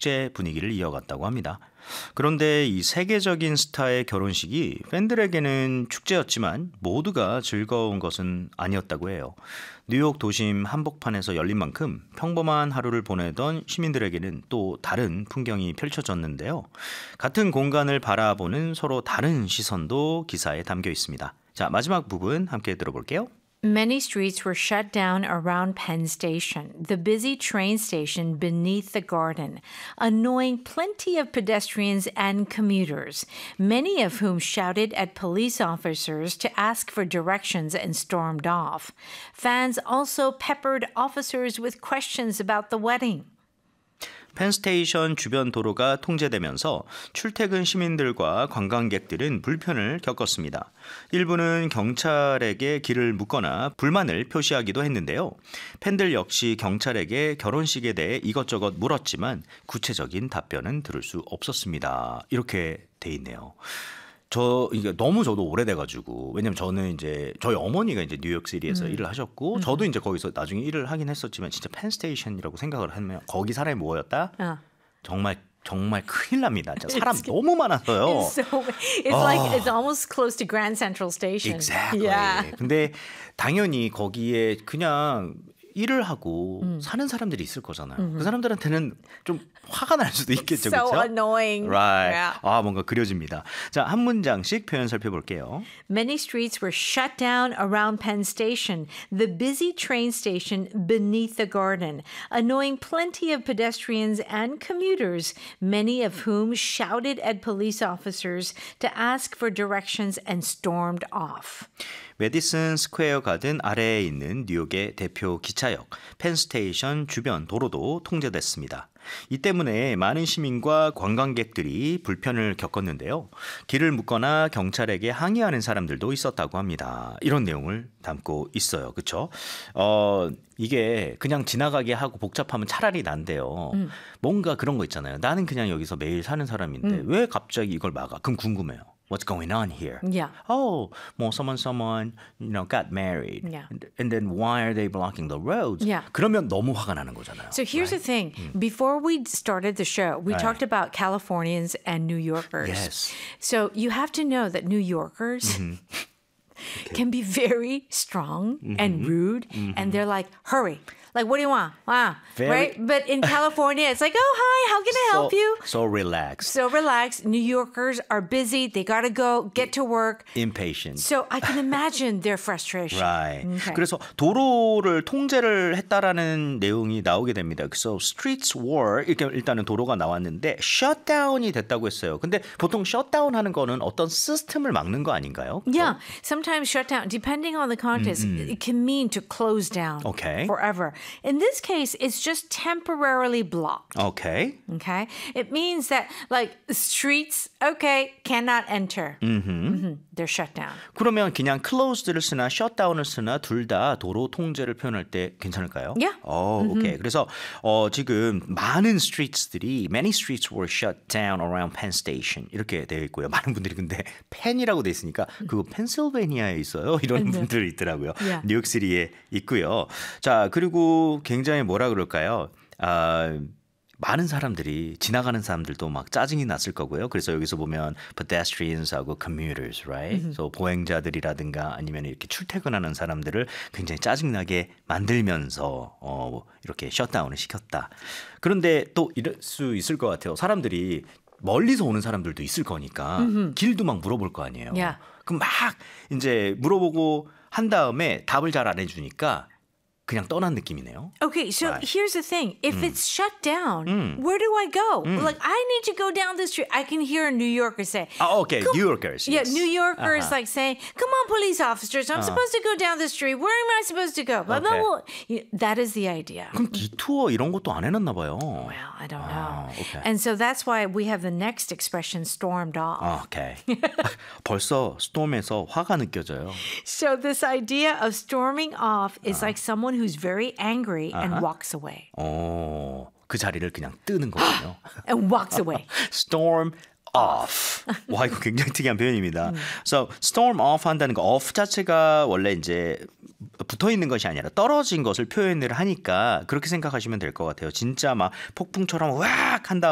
축제 분위기를 이어갔다고 합니다. 그런데 이 세계적인 스타의 결혼식이 팬들에게는 축제였지만 모두가 즐거운 것은 아니었다고 해요. 뉴욕 도심 한복판에서 열린 만큼 평범한 하루를 보내던 시민들에게는 또 다른 풍경이 펼쳐졌는데요. 같은 공간을 바라보는 서로 다른 시선도 기사에 담겨 있습니다. 자, 마지막 부분 함께 들어볼게요. Many streets were shut down around Penn Station, the busy train station beneath the garden, annoying plenty of pedestrians and commuters, many of whom shouted at police officers to ask for directions and stormed off. Fans also peppered officers with questions about the wedding. 펜스테이션 주변 도로가 통제되면서 출퇴근 시민들과 관광객들은 불편을 겪었습니다. 일부는 경찰에게 길을 묻거나 불만을 표시하기도 했는데요. 팬들 역시 경찰에게 결혼식에 대해 이것저것 물었지만 구체적인 답변은 들을 수 없었습니다. 이렇게 돼 있네요. 이게 너무 저도 오래돼가지고, 왜냐면 저는 이제 저희 어머니가 이제 뉴욕시티에서 일을 하셨고, 저도 이제 거기서 나중에 일을 하긴 했었지만, 진짜 펜스테이션이라고 생각을 하면 거기 사람이 모였다? 정말 큰일 납니다. 진짜 사람 너무 많아서요. It's like it's almost close to Grand Central Station. Exactly. Yeah. 근데 당연히 거기에 그냥 일을 하고 사는 사람들이 있을 거잖아요. 그 사람들한테는 좀 화가 날 수도 있겠죠. So 그렇죠? annoying. Right. Yeah. 뭔가 그려집니다. 자, 한 문장씩 표현 살펴볼게요. Many streets were shut down around Penn Station, the busy train station beneath the garden, annoying plenty of pedestrians and commuters, many of whom shouted at police officers to ask for directions and stormed off. 메디슨 스퀘어 가든 아래에 있는 뉴욕의 대표 기차역 펜스테이션 주변 도로도 통제됐습니다. 이 때문에 많은 시민과 관광객들이 불편을 겪었는데요. 길을 묻거나 경찰에게 항의하는 사람들도 있었다고 합니다. 이런 내용을 담고 있어요. 그렇죠? 이게 그냥 지나가게 하고 복잡하면 차라리 난데요. 뭔가 그런 거 있잖아요. 나는 그냥 여기서 매일 사는 사람인데 왜 갑자기 이걸 막아? 그럼 궁금해요. What's going on here? Yeah. Oh, well, someone, got married. Yeah. And then why are they blocking the roads? Yeah. 그러면 너무 화가 나는 거잖아요. So here's the thing. Before we started the show, we Right. talked about Californians and New Yorkers. Yes. So you have to know that New Yorkers can be very strong and rude, and they're like, hurry. Like, what do you want? Wow. Very- Right? But in California, it's like, oh, hi, how can I help you? So relaxed. So relaxed. New Yorkers are busy. They got to go, get to work. Impatient. So I can imagine their frustration. Right. Okay. 그래서 도로를 통제를 했다라는 내용이 나오게 됩니다. 그래서 streets were 이렇게 일단은 도로가 나왔는데 shutdown이 됐다고 했어요. 근데 보통 shutdown 하는 거는 어떤 시스템을 막는 거 아닌가요? Yeah, sometimes shut down, depending on the context, it can mean to close down Okay. forever. In this case, it's just temporarily blocked. Okay. Okay, it means that like streets, okay, cannot enter. They're shut down. 그러면 그냥 closed를 쓰나 shutdown을 쓰나 둘 다 도로 통제를 표현할 때 괜찮을까요? Yeah. 오케이. 그래서 지금 많은 streets들이 many streets were shut down around Penn Station 이렇게 되어 있고요. 많은 분들이 근데 펜이라고 돼 있으니까 그거 펜실베니아에 있어요. 이런 분들이 있더라고요. Yeah. 뉴욕시티에 있고요. 자, 그리고 굉장히 뭐라 그럴까요? 많은 사람들이 지나가는 사람들도 막 짜증이 났을 거고요. 그래서 여기서 보면 pedestrians하고 commuters, right? 그래서 보행자들이라든가 아니면 이렇게 출퇴근하는 사람들을 굉장히 짜증나게 만들면서 이렇게 셧다운을 시켰다. 그런데 또 이럴 수 있을 것 같아요. 사람들이 멀리서 오는 사람들도 있을 거니까 길도 막 물어볼 거 아니에요. Yeah. 그럼 막 이제 물어보고 한 다음에 답을 잘 안 해주니까 그냥 떠난 느낌이네요. Okay, so Right. here's the thing. If it's shut down, where do I go? Like, I need to go down the street. I can hear a New Yorker say, Okay, New Yorkers. yeah, yes. New Yorkers like saying, come on, police officers, I'm supposed to go down the street. Where am I supposed to go? Blah, blah, Okay. blah. That is the idea. 그럼 디투어 이런 것도 안 해놨나 봐요. Well, I don't know. okay. And so that's why we have the next expression, stormed off. 오케이. 벌써 스톰에서 화가 느껴져요. So this idea of storming off is like someone who's very angry and walks away. 그 자리를 그냥 뜨는 거군요. And walks away. Storm off. 와, 이거 굉장히 특이한 표현입니다. So, storm off 한다는 거, off 자체가 원래 이제 붙어 있는 것이 아니라 떨어진 것을 표현을 하니까 그렇게 생각하시면 될 것 같아요. 진짜 막 폭풍처럼 으악 한 다음에